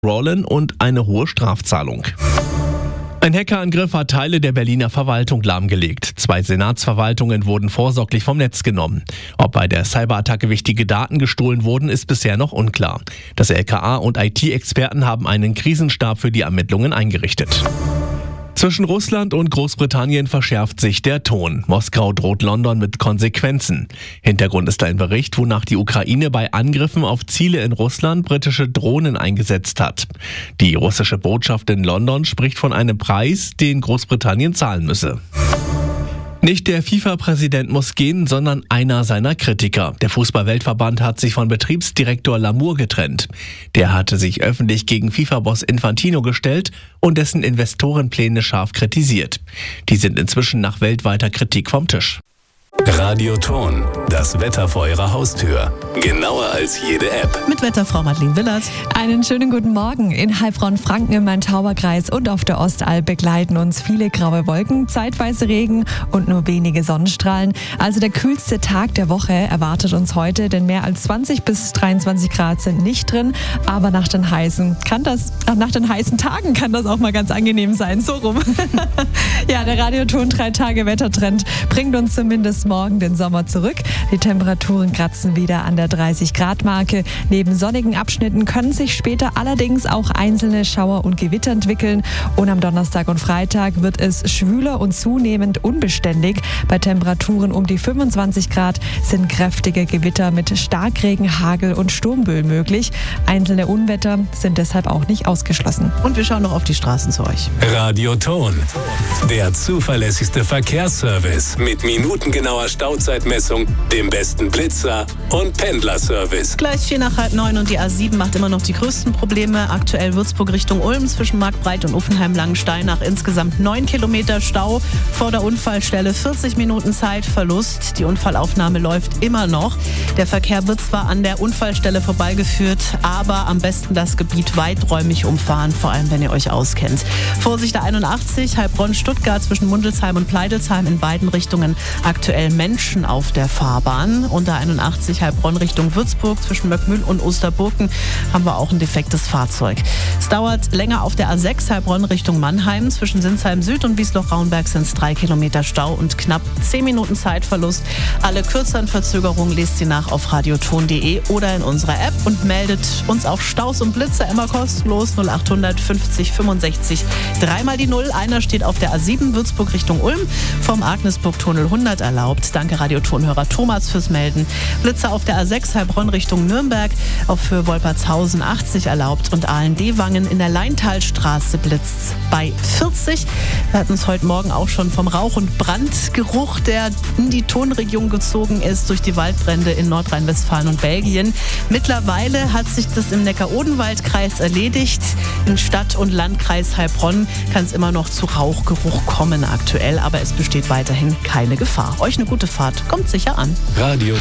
Rollen und eine hohe Strafzahlung. Ein Hackerangriff hat Teile der Berliner Verwaltung lahmgelegt. 2 Senatsverwaltungen wurden vorsorglich vom Netz genommen. Ob bei der Cyberattacke wichtige Daten gestohlen wurden, ist bisher noch unklar. Das LKA und IT-Experten haben einen Krisenstab für die Ermittlungen eingerichtet. Zwischen Russland und Großbritannien verschärft sich der Ton. Moskau droht London mit Konsequenzen. Hintergrund ist ein Bericht, wonach die Ukraine bei Angriffen auf Ziele in Russland britische Drohnen eingesetzt hat. Die russische Botschaft in London spricht von einem Preis, den Großbritannien zahlen müsse. Nicht der FIFA-Präsident muss gehen, sondern einer seiner Kritiker. Der Fußball-Weltverband hat sich von Betriebsdirektor Lamour getrennt. Der hatte sich öffentlich gegen FIFA-Boss Infantino gestellt und dessen Investorenpläne scharf kritisiert. Die sind inzwischen nach weltweiter Kritik vom Tisch. Radio Ton, das Wetter vor Ihrer Haustür. Genauer als jede App. Mit Wetterfrau Madeleine Willert. Einen schönen guten Morgen. In Heilbronn-Franken im Main-Tauber-Kreis und auf der Ostalb begleiten uns viele graue Wolken, zeitweise Regen und nur wenige Sonnenstrahlen. Also der kühlste Tag der Woche erwartet uns heute, denn mehr als 20 bis 23 Grad sind nicht drin. Aber nach den heißen Tagen kann das auch mal ganz angenehm sein. So rum. Ja, der Radioton 3-Tage-Wettertrend bringt uns zumindest morgen den Sommer zurück. Die Temperaturen kratzen wieder an der 30-Grad-Marke. Neben sonnigen Abschnitten können sich später allerdings auch einzelne Schauer und Gewitter entwickeln. Und am Donnerstag und Freitag wird es schwüler und zunehmend unbeständig. Bei Temperaturen um die 25 Grad sind kräftige Gewitter mit Starkregen, Hagel und Sturmböen möglich. Einzelne Unwetter sind deshalb auch nicht ausgeschlossen. Und wir schauen noch auf die Straßen zu euch. Radio Ton, der zuverlässigste Verkehrsservice mit minutengenauer Stauzeitmessung, dem besten Blitzer und Pendlerservice. Gleich 8:45 und die A7 macht immer noch die größten Probleme. Aktuell Würzburg Richtung Ulm zwischen Marktbreit und Uffenheim-Langensteinach insgesamt 9 Kilometer Stau. Vor der Unfallstelle 40 Minuten Zeitverlust. Die Unfallaufnahme läuft immer noch. Der Verkehr wird zwar an der Unfallstelle vorbeigeführt, aber am besten das Gebiet weiträumig umfahren, vor allem wenn ihr euch auskennt. Vorsicht der 81, Heilbronn-Stuttgart zwischen Mundelsheim und Pleidelsheim in beiden Richtungen aktuell Menschen auf der Fahrbahn. Unter 81 Heilbronn Richtung Würzburg zwischen Möckmühl und Osterburken haben wir auch ein defektes Fahrzeug. Es dauert länger auf der A6 Heilbronn Richtung Mannheim. Zwischen Sinsheim Süd und Wiesloch-Raunberg sind es 3 Kilometer Stau und knapp 10 Minuten Zeitverlust. Alle kürzeren Verzögerungen lest ihr nach auf radioton.de oder in unserer App und meldet uns auf Staus und Blitzer immer kostenlos 0800 50 65 3 die 0. Einer steht auf der A7 Würzburg Richtung Ulm vom Agnesburg-Tunnel 100 erlaubt. Danke Radiotonhörer Thomas fürs Melden. Blitzer auf der A6 Heilbronn Richtung Nürnberg, auch für Wolpertshausen 80 erlaubt und Ahlen-Dewangen in der Leintalstraße blitzt bei 40. Wir hatten es heute Morgen auch schon vom Rauch- und Brandgeruch, der in die Tonregion gezogen ist durch die Waldbrände in Nordrhein-Westfalen und Belgien. Mittlerweile hat sich das im Neckar-Odenwald-Kreis erledigt. In Stadt- und Landkreis Heilbronn kann es immer noch zu Rauchgeruch kommen aktuell, aber es besteht weiterhin keine Gefahr. Euch eine gute Fahrt. Kommt sicher an. Radio